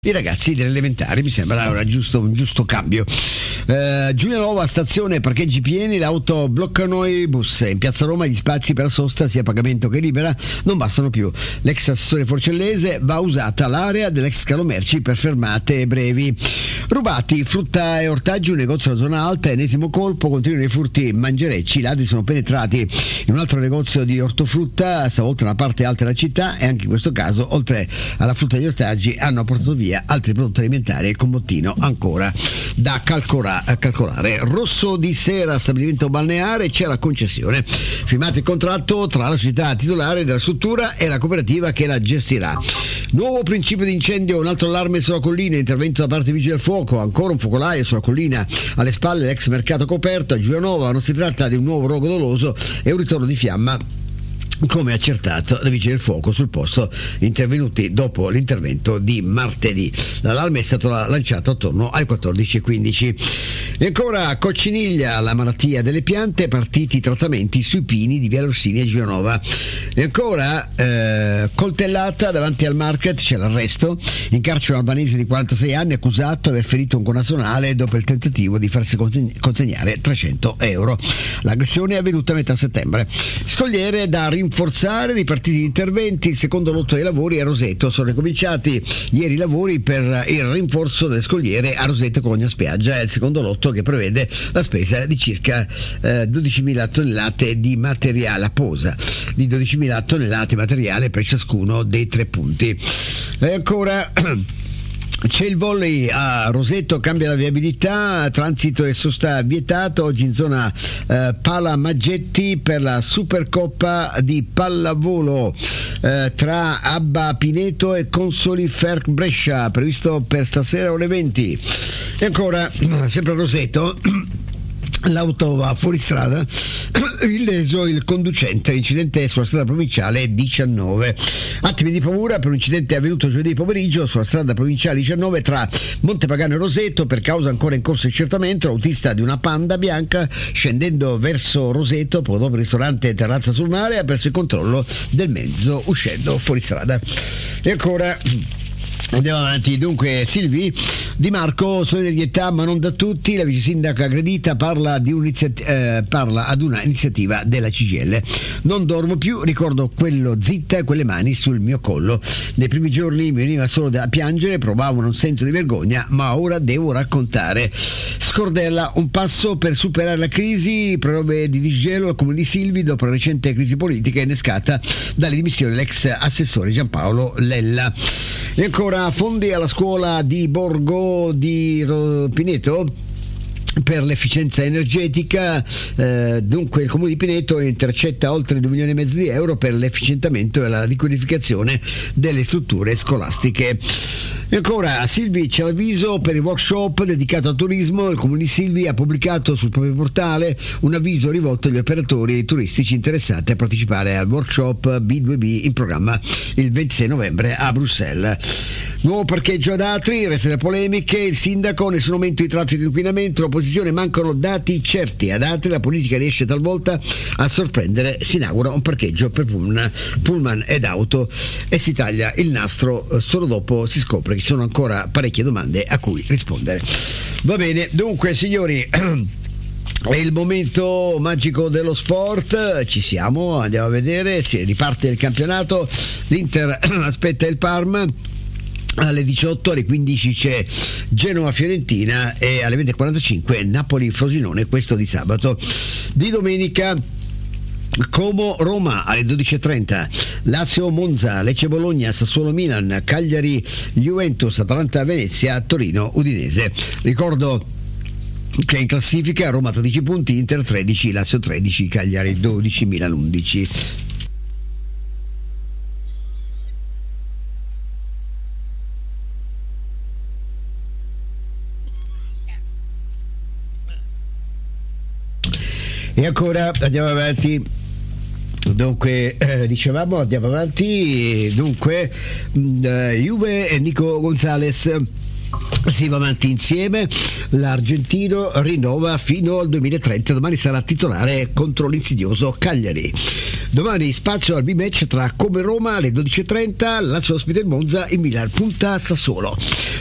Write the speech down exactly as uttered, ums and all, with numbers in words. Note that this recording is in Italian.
I ragazzi delle elementari, mi sembra un giusto, un giusto cambio. eh, Giulianova, stazione, parcheggi pieni, le auto bloccano i bus. In piazza Roma gli spazi per la sosta, sia pagamento che libera, non bastano più. L'ex assessore Forcellese: va usata l'area dell'ex scalo merci per fermate brevi. Rubati frutta e ortaggi, un negozio alla zona alta, ennesimo colpo, continuano i furti mangerecci, i ladri sono penetrati in un altro negozio di ortofrutta, stavolta nella parte alta della città, e anche in questo caso, oltre alla frutta e agli ortaggi, hanno portato via altri prodotti alimentari con bottino ancora da calcola, calcolare. Rosso di Sera, stabilimento balneare, c'è la concessione. Firmato il contratto tra la società titolare della struttura e la cooperativa che la gestirà. Nuovo principio di incendio, un altro allarme sulla collina, intervento da parte dei vigili del fuoco, ancora un focolaio sulla collina, alle spalle l'ex mercato coperto a Giulianova. Non si tratta di un nuovo rogo doloso, è un ritorno di fiamma, come accertato dai vigili del fuoco sul posto intervenuti dopo l'intervento di martedì. L'allarme è stato lanciato attorno alle quattordici e quindici. E ancora cocciniglia, la malattia delle piante, partiti i trattamenti sui pini di Via Orsini a Giulianova. E ancora eh, coltellata davanti al market, c'è l'arresto. In carcere un albanese di quarantasei anni accusato di aver ferito un connazionale dopo il tentativo di farsi consegnare trecento euro. L'aggressione è avvenuta a metà settembre. Scogliere da rinforzare, ripartiti gli interventi. Il secondo lotto dei lavori a Roseto, sono ricominciati ieri i lavori per il rinforzo delle scogliere a Roseto Cologna Spiaggia. È il secondo lotto che prevede la spesa di circa eh, dodicimila tonnellate di materiale, a posa di dodicimila tonnellate di materiale per ciascuno dei tre punti. E ancora c'è il volley a Roseto, cambia la viabilità, transito e sosta vietato oggi in zona eh, Pala Maggetti per la Supercoppa di pallavolo eh, tra Abba Pineto e Consoli Ferc Brescia, previsto per stasera ore venti. E ancora sempre a Roseto, l'auto va fuori strada, illeso il conducente, incidente sulla strada provinciale diciannove. Attimi di paura per un incidente avvenuto giovedì pomeriggio sulla strada provinciale diciannove tra Montepagano e Roseto, per causa ancora in corso di accertamento. L'autista di una Panda bianca, scendendo verso Roseto poco dopo il ristorante Terrazza sul Mare, ha perso il controllo del mezzo uscendo fuori strada. E ancora andiamo avanti. Dunque, Silvi Di Marco, solidarietà ma non da tutti, la vice sindaca aggredita parla, di eh, parla ad una iniziativa della C G I L. Non dormo più, ricordo quello zitta e quelle mani sul mio collo. Nei primi giorni mi veniva solo da piangere, provavo un senso di vergogna, ma ora devo raccontare. Scordella, un passo per superare la crisi, prove di disgelo al comune di Silvi dopo la recente crisi politica innescata dalle dimissioni dell'ex assessore Giampaolo Lella. E ancora fondi alla scuola di Borgo di Pineto per l'efficienza energetica. Eh, dunque il comune di Pineto intercetta oltre due milioni e mezzo di euro per l'efficientamento e la riqualificazione delle strutture scolastiche. E ancora a Silvi c'è l'avviso per il workshop dedicato al turismo. Il comune di Silvi ha pubblicato sul proprio portale un avviso rivolto agli operatori turistici interessati a partecipare al workshop B due B in programma il ventisei novembre a Bruxelles. Nuovo parcheggio ad Atri, resta le polemiche, il sindaco, nessun aumento di traffico e inquinamento, l'opposizione, mancano dati certi. Ad Atri la politica riesce talvolta a sorprendere, si inaugura un parcheggio per pullman, pullman ed auto e si taglia il nastro, solo dopo si scopre che ci sono ancora parecchie domande a cui rispondere. Va bene, dunque signori, è il momento magico dello sport, ci siamo, andiamo a vedere, si riparte il campionato, l'Inter aspetta il Parma. Alle diciotto, alle quindici c'è Genova-Fiorentina e alle venti e quarantacinque Napoli-Frosinone, questo di sabato. Di domenica Como-Roma alle dodici e trenta, Lazio-Monza, Lecce-Bologna, Sassuolo-Milan, Cagliari-Juventus, Atalanta-Venezia, Torino-Udinese. Ricordo che in classifica Roma tredici punti, Inter tredici, Lazio tredici, Cagliari dodici, Milan undici. E ancora andiamo avanti. Dunque eh, dicevamo andiamo avanti dunque mh, Juve e Nico Gonzalez. Si va avanti insieme, l'argentino rinnova fino al duemilatrenta, domani sarà titolare contro l'insidioso Cagliari. Domani spazio al B-match tra Come Roma alle dodici e trenta, Lazio ospite il Monza, il Milan punta Sassuolo.